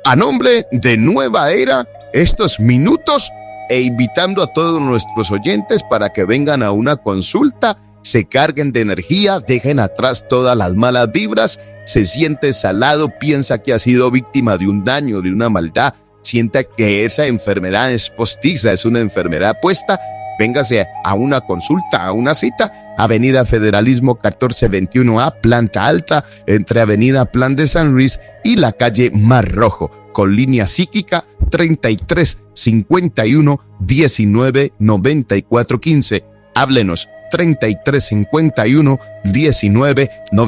A nombre de Nueva Era, estos minutos e invitando a todos nuestros oyentes para que vengan a una consulta, se carguen de energía, dejen atrás todas las malas vibras, se siente salado, piensa que ha sido víctima de un daño, de una maldad, sienta que esa enfermedad es postiza, es una enfermedad puesta, véngase a una consulta, a una cita, Avenida Federalismo 1421A, planta alta, entre Avenida Plan de San Luis y la calle Mar Rojo, con línea psíquica 33 51 19 94 15. Háblenos 33 51 19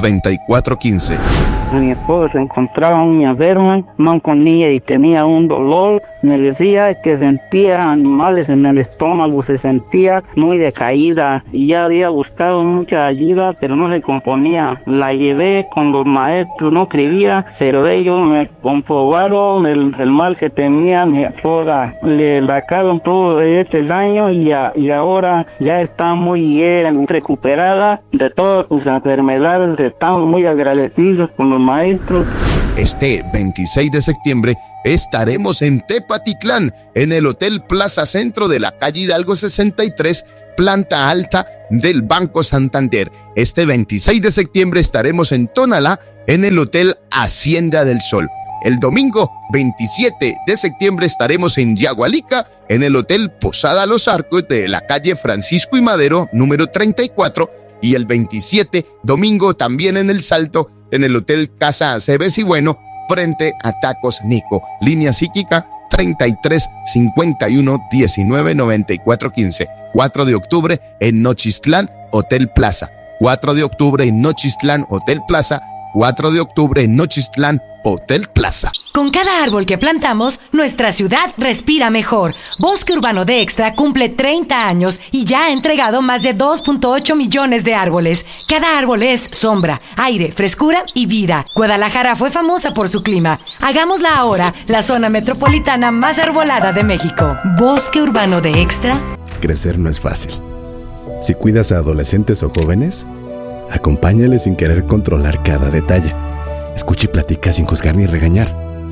94 15. Mi esposo se encontraba muy enferma, no comía y tenía un dolor. Me decía que sentía animales en el estómago, se sentía muy decaída y ya había buscado mucha ayuda, pero no se componía. La llevé con los maestros, no creía, pero ellos me comprobaron el mal que tenía mi esposa. Le sacaron todo este daño y ahora ya está muy bien, recuperada de todas sus enfermedades. Estamos muy agradecidos con los maestros. Este 26 de septiembre estaremos en Tepatitlán, en el Hotel Plaza Centro de la calle Hidalgo 63, planta alta del Banco Santander. Este 26 de septiembre estaremos en Tonalá, en el Hotel Hacienda del Sol. El domingo 27 de septiembre estaremos en Yagualica, en el Hotel Posada Los Arcos de la calle Francisco y Madero, número 34. Y el 27, domingo, también en El Salto, en el Hotel Casa Aceves y Bueno, frente a Tacos Nico. Línea psíquica 33 51 19 94 15. 4 de octubre en Nochistlán, Hotel Plaza. 4 de octubre en Nochistlán, Hotel Plaza. 4 de octubre en Nochistlán, Hotel Plaza. Con cada árbol que plantamos, nuestra ciudad respira mejor. Bosque Urbano de Extra cumple 30 años y ya ha entregado más de 2.8 millones de árboles. Cada árbol es sombra, aire, frescura y vida. Guadalajara fue famosa por su clima. Hagámosla ahora la zona metropolitana más arbolada de México. Bosque Urbano de Extra. Crecer no es fácil. Si cuidas a adolescentes o jóvenes, acompáñales sin querer controlar cada detalle. Escucha y platica sin juzgar ni regañar.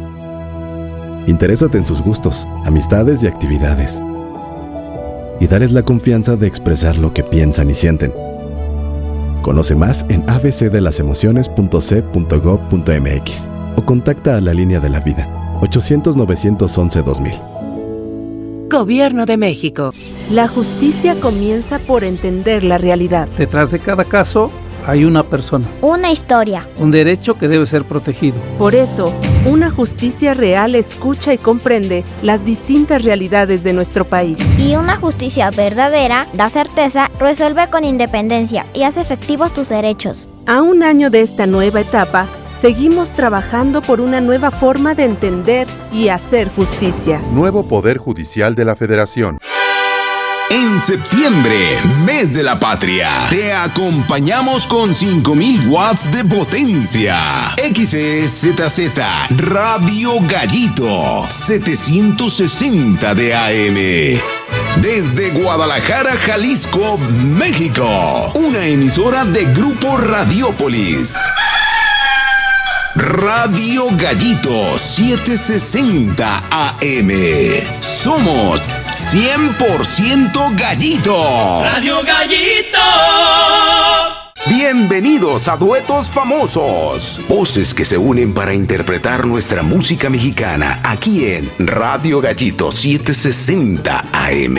Interésate en sus gustos, amistades y actividades. Y darles la confianza de expresar lo que piensan y sienten. Conoce más en abcdelasemociones.c.gov.mx o contacta a la Línea de la Vida, 800-911-2000. Gobierno de México. La justicia comienza por entender la realidad. Detrás de cada caso hay una persona. Una historia. Un derecho que debe ser protegido. Por eso, una justicia real escucha y comprende las distintas realidades de nuestro país. Y una justicia verdadera da certeza, resuelve con independencia y hace efectivos tus derechos. A un año de esta nueva etapa, seguimos trabajando por una nueva forma de entender y hacer justicia. Nuevo Poder Judicial de la Federación. En septiembre, mes de la patria, te acompañamos con 5000 watts de potencia. XEZZ Radio Gallito 760 de AM. Desde Guadalajara, Jalisco, México. Una emisora de Grupo Radiópolis. Radio Gallito 760 AM. Somos 100% Gallito. Radio Gallito. Bienvenidos a Duetos Famosos. Voces que se unen para interpretar nuestra música mexicana aquí en Radio Gallito 760 AM.